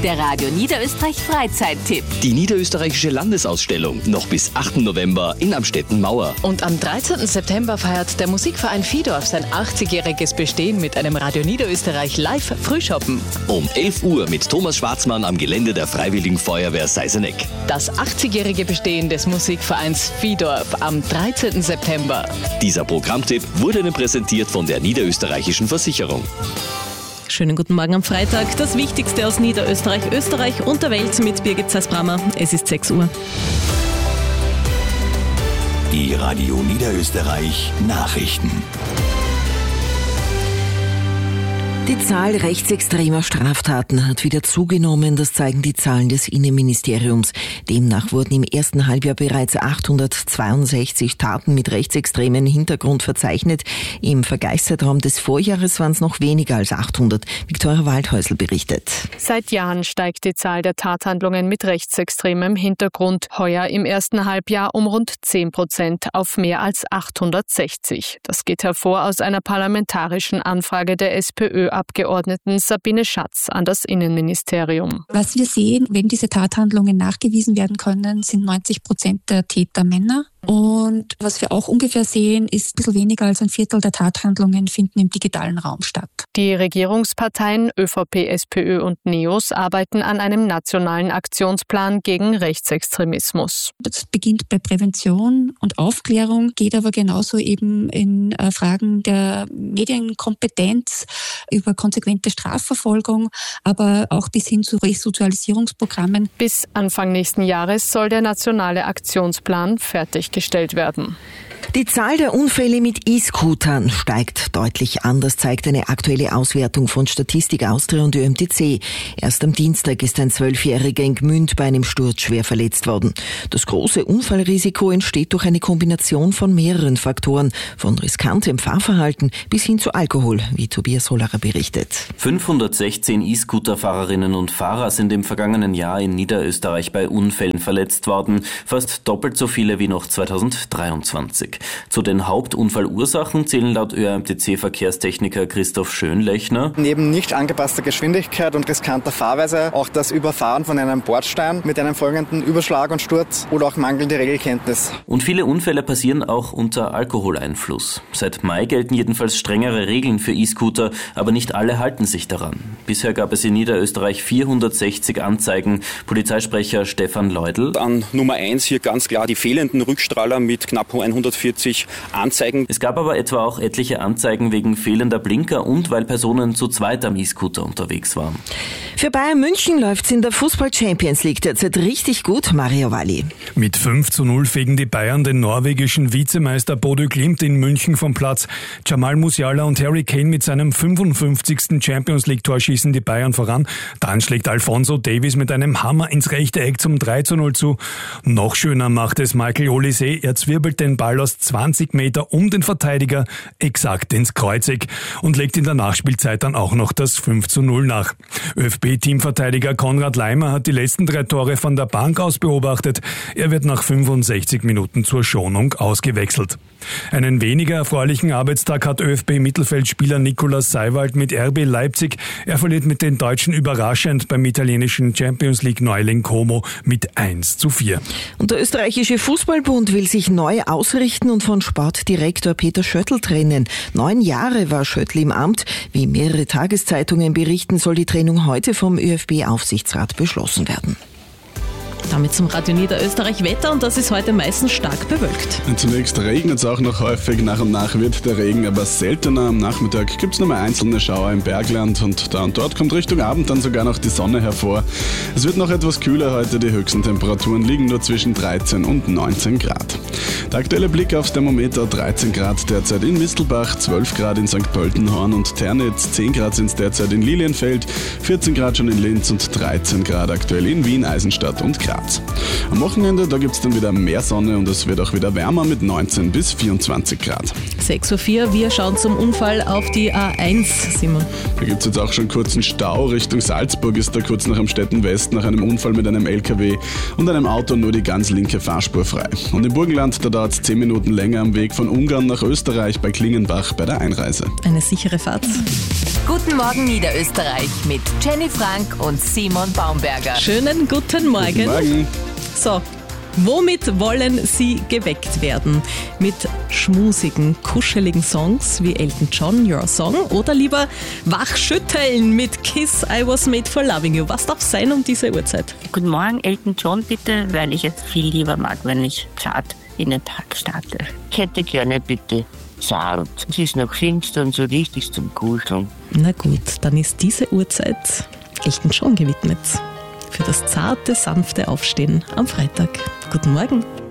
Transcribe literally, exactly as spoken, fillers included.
Der Radio Niederösterreich Freizeittipp. Die niederösterreichische Landesausstellung noch bis achten November in Amstetten-Mauer. Und am dreizehnten September feiert der Musikverein Viehdorf sein achtzigjähriges Bestehen mit einem Radio Niederösterreich Live Frühschoppen. Um elf Uhr mit Thomas Schwarzmann am Gelände der Freiwilligen Feuerwehr Seiseneck. Das achtzigjährige Bestehen des Musikvereins Viehdorf am dreizehnten September. Dieser Programmtipp wurde Ihnen präsentiert von der Niederösterreichischen Versicherung. Schönen guten Morgen am Freitag. Das Wichtigste aus Niederösterreich, Österreich und der Welt mit Birgit Zeisbrammer. Es ist sechs Uhr. Die Radio Niederösterreich Nachrichten. Die Zahl rechtsextremer Straftaten hat wieder zugenommen, das zeigen die Zahlen des Innenministeriums. Demnach wurden im ersten Halbjahr bereits achthundertzweiundsechzig Taten mit rechtsextremen Hintergrund verzeichnet. Im Vergleichszeitraum des Vorjahres waren es noch weniger als achthundert. Viktoria Waldhäusl berichtet. Seit Jahren steigt die Zahl der Tathandlungen mit rechtsextremem Hintergrund. Heuer im ersten Halbjahr um rund zehn Prozent auf mehr als achthundertsechzig. Das geht hervor aus einer parlamentarischen Anfrage der SPÖ. Abgeordneten Sabine Schatz an das Innenministerium. Was wir sehen, wenn diese Tathandlungen nachgewiesen werden können, sind neunzig Prozent der Täter Männer. Und was wir auch ungefähr sehen, ist ein bisschen weniger als ein Viertel der Tathandlungen finden im digitalen Raum statt. Die Regierungsparteien ÖVP, SPÖ und NEOS arbeiten an einem nationalen Aktionsplan gegen Rechtsextremismus. Das beginnt bei Prävention und Aufklärung, geht aber genauso eben in Fragen der Medienkompetenz, über konsequente Strafverfolgung, aber auch bis hin zu Resozialisierungsprogrammen. Bis Anfang nächsten Jahres soll der nationale Aktionsplan fertiggestellt werden. Die Zahl der Unfälle mit E-Scootern steigt deutlich an. Das zeigt eine aktuelle Auswertung von Statistik Austria und Ö M T C. Erst am Dienstag ist ein Zwölfjähriger in Gmünd bei einem Sturz schwer verletzt worden. Das große Unfallrisiko entsteht durch eine Kombination von mehreren Faktoren, von riskantem Fahrverhalten bis hin zu Alkohol, wie Tobias Hollerer berichtet. fünfhundertsechzehn E-Scooter-Fahrerinnen und Fahrer sind im vergangenen Jahr in Niederösterreich bei Unfällen verletzt worden, fast doppelt so viele wie noch zweitausenddreiundzwanzig. Zu den Hauptunfallursachen zählen laut Ö M T C-Verkehrstechniker Christoph Schönlechner. Neben nicht angepasster Geschwindigkeit und riskanter Fahrweise auch das Überfahren von einem Bordstein mit einem folgenden Überschlag und Sturz oder auch mangelnde Regelkenntnis. Und viele Unfälle passieren auch unter Alkoholeinfluss. Seit Mai gelten jedenfalls strengere Regeln für E-Scooter, aber nicht alle halten sich daran. Bisher gab es in Niederösterreich vierhundertsechzig Anzeigen. Polizeisprecher Stefan Leudl. An Nummer eins hier ganz klar die fehlenden Rückstrahler mit knapp hundertvierzig Anzeigen. Es gab aber etwa auch etliche Anzeigen wegen fehlender Blinker und weil Personen zu zweit am E-Scooter unterwegs waren. Für Bayern München läuft's in der Fußball-Champions League derzeit richtig gut, Mario Walli. Mit fünf zu null fegen die Bayern den norwegischen Vizemeister Bodø Glimt in München vom Platz. Jamal Musiala und Harry Kane mit seinem fünfundfünfzigsten Champions League-Tor schießen die Bayern voran. Dann schlägt Alphonso Davies mit einem Hammer ins rechte Eck zum drei zu null zu. Noch schöner macht es Michael Olise. Er zwirbelt den Ball aus zwanzig Meter um den Verteidiger exakt ins Kreuzeck und legt in der Nachspielzeit dann auch noch das fünf zu null nach. ÖFB-Teamverteidiger Konrad Leimer hat die letzten drei Tore von der Bank aus beobachtet. Er wird nach fünfundsechzig Minuten zur Schonung ausgewechselt. Einen weniger erfreulichen Arbeitstag hat ÖFB-Mittelfeldspieler Nicolas Seiwald mit R B Leipzig. Er verliert mit den Deutschen überraschend beim italienischen Champions League-Neuling Como mit eins zu vier. Und der österreichische Fußballbund will sich neu ausrichten und von Sportdirektor Peter Schöttl trennen. Neun Jahre war Schöttl im Amt. Wie mehrere Tageszeitungen berichten, soll die Trennung heute vom ÖFB-Aufsichtsrat beschlossen werden. Damit zum Radio Niederösterreich Wetter und das ist heute meistens stark bewölkt. Zunächst regnet es auch noch häufig, nach und nach wird der Regen aber seltener. Am Nachmittag gibt es nur mal einzelne Schauer im Bergland und da und dort kommt Richtung Abend dann sogar noch die Sonne hervor. Es wird noch etwas kühler heute, die höchsten Temperaturen liegen nur zwischen dreizehn und neunzehn Grad. Der aktuelle Blick aufs Thermometer: dreizehn Grad derzeit in Mistelbach, zwölf Grad in Sankt Pöltenhorn und Ternitz, zehn Grad sind es derzeit in Lilienfeld, vierzehn Grad schon in Linz und dreizehn Grad aktuell in Wien, Eisenstadt und Graz. Am Wochenende, da gibt es dann wieder mehr Sonne und es wird auch wieder wärmer mit neunzehn bis vierundzwanzig Grad. sechs Uhr vier, wir schauen zum Unfall auf die A eins, Simon. Da gibt es jetzt auch schon kurzen Stau. Richtung Salzburg ist da kurz nach Amstetten West nach einem Unfall mit einem L K W und einem Auto nur die ganz linke Fahrspur frei. Und im Burgenland, da dauert es zehn Minuten länger am Weg von Ungarn nach Österreich bei Klingenbach bei der Einreise. Eine sichere Fahrt. Guten Morgen Niederösterreich mit Jenny Frank und Simon Baumberger. Schönen guten Morgen. Guten Morgen. So, womit wollen Sie geweckt werden? Mit schmusigen, kuscheligen Songs wie Elton John, Your Song oder lieber wachschütteln mit Kiss, I Was Made for Loving You? Was darf sein um diese Uhrzeit? Guten Morgen, Elton John bitte, weil ich es viel lieber mag, wenn ich zart in den Tag starte. Ich hätte gerne bitte zart. Es ist noch finster und so richtig zum Kuscheln. Na gut, dann ist diese Uhrzeit Elton John gewidmet. Für das zarte, sanfte Aufstehen am Freitag. Guten Morgen.